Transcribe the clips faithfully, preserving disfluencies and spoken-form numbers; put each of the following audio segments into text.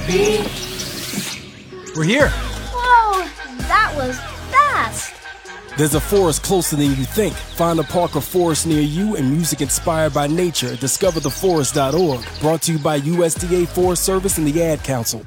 We're here. Whoa, that was fast. There's a forest closer than you think. Find a park or forest near you and music inspired by nature at discover the forest dot org. Brought to you by U S D A Forest Service and the Ad Council.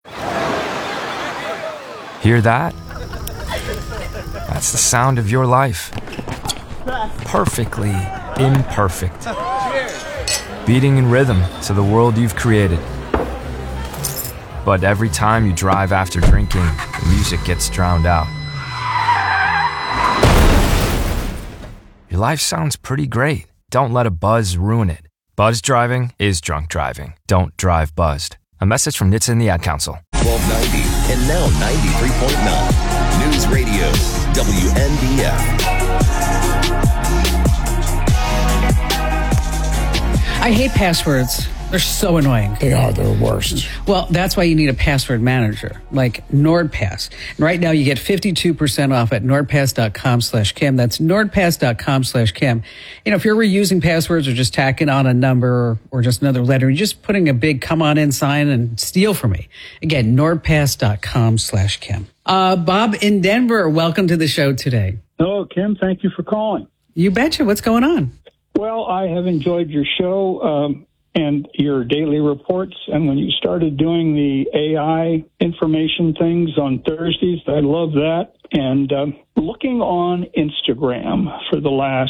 Hear that? That's the sound of your life. Perfectly imperfect. Beating in rhythm to the world you've created. But every time you drive after drinking, the music gets drowned out. Your life sounds pretty great. Don't let a buzz ruin it. Buzz driving is drunk driving. Don't drive buzzed. A message from N H T S A and the Ad Council. twelve ninety and now ninety-three point nine. News Radio, W N D F. I hate passwords. They're so annoying. They are. They're worst. Well, that's why you need a password manager like NordPass. And right now you get fifty-two percent off at nordpass.com slash Kim. That's nordpass.com slash Kim. You know, if you're reusing passwords or just tacking on a number or just another letter, you're just putting a big come on in sign and steal from me. Again, nordpass.com slash Kim. Uh, Bob in Denver, welcome to the show today. Hello, Kim. Thank you for calling. You betcha. What's going on? Well, I have enjoyed your show um, and your daily reports. And when you started doing the A I information things on Thursdays, I love that. And um, looking on Instagram for the last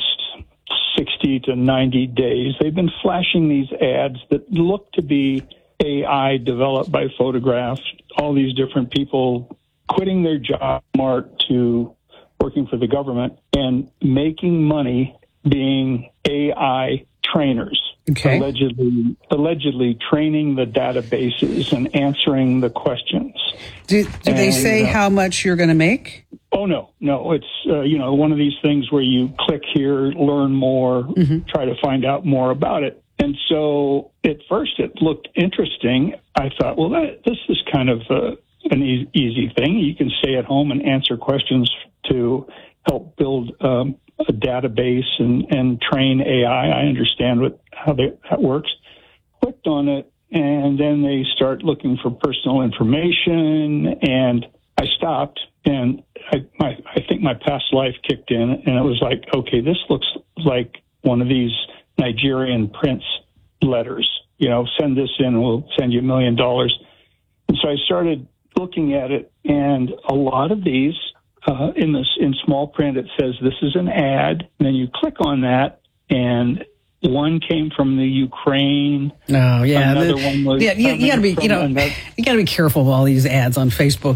sixty to ninety days, they've been flashing these ads that look to be A I developed by photographs, all these different people quitting their job smart to working for the government and making money being A I trainers, okay. allegedly allegedly training the databases and answering the questions. Do, do and, they say uh, how much you're going to make? Oh, no, no. It's, uh, you know, one of these things where you click here, learn more, mm-hmm. try to find out more about it. And so at first it looked interesting. I thought, well, that, this is kind of uh, an e- easy thing. You can stay at home and answer questions to help build um, a database and, and train A I. I understand what how they, that works. Clicked on it, and then they start looking for personal information, and I stopped, and I, my, I think my past life kicked in, and it was like, okay, this looks like one of these Nigerian prince letters. You know, send this in, and we'll send you a million dollars. And so I started looking at it, and a lot of these, Uh, in this in small print, it says this is an ad. And then you click on that, and one came from the Ukraine. Oh yeah, another the, one was yeah. You, you got to be, you know, another. you got to be careful of all these ads on Facebook